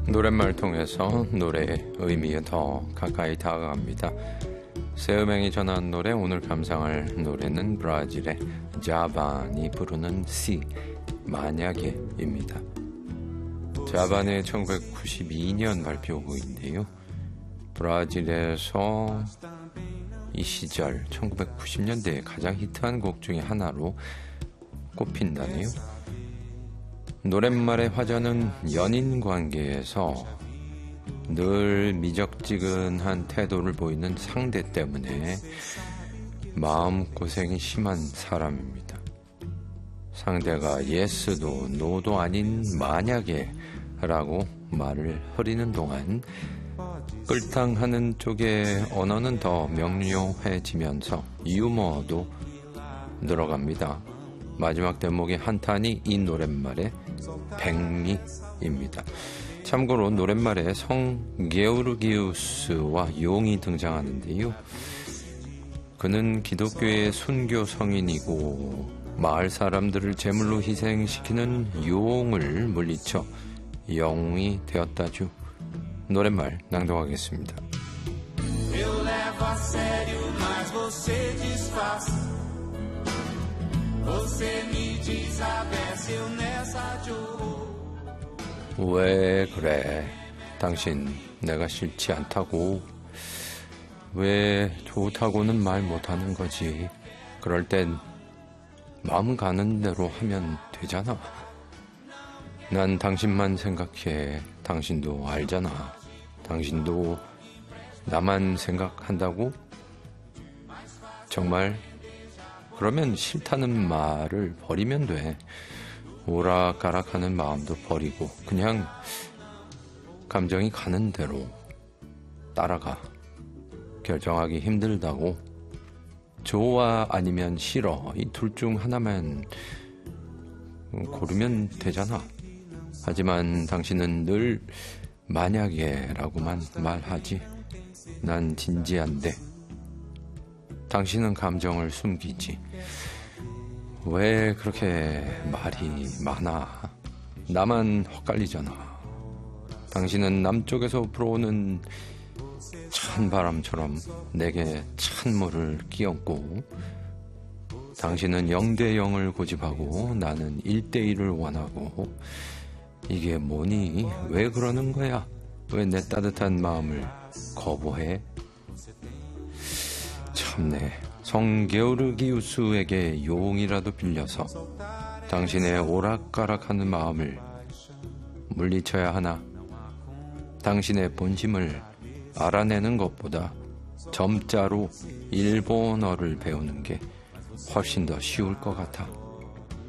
노랫말 통해서 노래의 의미에 더 가까이 다가갑니다. 새음행이 전한 노래, 오늘 감상할 노래는 브라질의 자반이 부르는 시, 만약에입니다. 자반의 1992년 발표곡인데요. 브라질에서 이 시절 1990년대에 가장 히트한 곡 중에 하나로 꼽힌다네요. 노랫말의 화전은 연인 관계에서 늘 미적지근한 태도를 보이는 상대 때문에 마음고생이 심한 사람입니다. 상대가 예스도 노도 아닌 만약에 라고 말을 흐리는 동안 끌당하는 쪽의 언어는 더 명료해지면서 유머도 늘어갑니다. 마지막 대목의 한탄이 이 노랫말의 백미입니다. 참고로 노랫말에 성 게오르기우스와 용이 등장하는데요. 그는 기독교의 순교 성인이고 마을 사람들을 제물로 희생시키는 용을 물리쳐 영웅이 되었다죠. 노랫말 낭독하겠습니다. 왜 그래? 당신 내가 싫지 않다고. 왜 좋다고는 말 못하는 거지? 그럴 땐 마음 가는 대로 하면 되잖아. 난 당신만 생각해. 당신도 알잖아. 당신도 나만 생각한다고? 정말? 그러면 싫다는 말을 버리면 돼. 오락가락하는 마음도 버리고 그냥 감정이 가는 대로 따라가. 결정하기 힘들다고? 좋아 아니면 싫어, 이 둘 중 하나만 고르면 되잖아. 하지만 당신은 늘 만약에라고만 말하지. 난 진지한데 당신은 감정을 숨기지. 왜 그렇게 말이 많아? 나만 헛갈리잖아. 당신은 남쪽에서 불어오는 찬바람처럼 내게 찬물을 끼얹고, 당신은 0대0을 고집하고 나는 1대1을 원하고. 이게 뭐니? 왜 그러는 거야? 왜 내 따뜻한 마음을 거부해? 참네. 성 게오르기우스에게 용이라도 빌려서 당신의 오락가락하는 마음을 물리쳐야 하나? 당신의 본심을 알아내는 것보다 점자로 일본어를 배우는 게 훨씬 더 쉬울 것 같아.